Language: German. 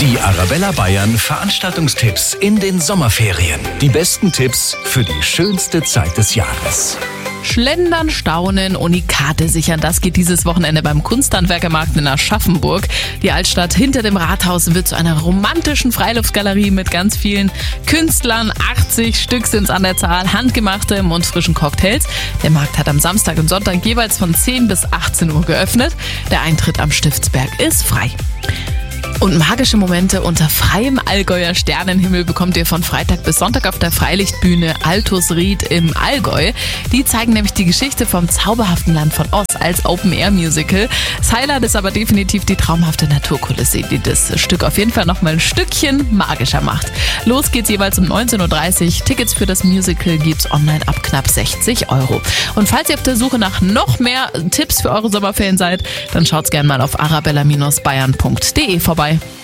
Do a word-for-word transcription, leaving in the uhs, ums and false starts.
Die Arabella Bayern Veranstaltungstipps in den Sommerferien. Die besten Tipps für die schönste Zeit des Jahres. Schlendern, staunen, Unikate sichern. Das geht dieses Wochenende beim Kunsthandwerkermarkt in Aschaffenburg. Die Altstadt hinter dem Rathaus wird zu einer romantischen Freiluftgalerie mit ganz vielen Künstlern. achtzig Stück sind es an der Zahl, handgemachte und frischen Cocktails. Der Markt hat am Samstag und Sonntag jeweils von zehn bis achtzehn Uhr geöffnet. Der Eintritt am Stiftsberg ist frei. Und magische Momente unter freiem Allgäuer Sternenhimmel bekommt ihr von Freitag bis Sonntag auf der Freilichtbühne Altusried im Allgäu. Die zeigen nämlich die Geschichte vom zauberhaften Land von Oz als Open-Air-Musical. Das Highlight ist aber definitiv die traumhafte Naturkulisse, die das Stück auf jeden Fall noch mal ein Stückchen magischer macht. Los geht's jeweils um neunzehn Uhr dreißig. Tickets für das Musical gibt's online ab knapp sechzig Euro. Und falls ihr auf der Suche nach noch mehr Tipps für eure Sommerferien seid, dann schaut's gerne mal auf arabella Bindestrich bayern Punkt de vorbei.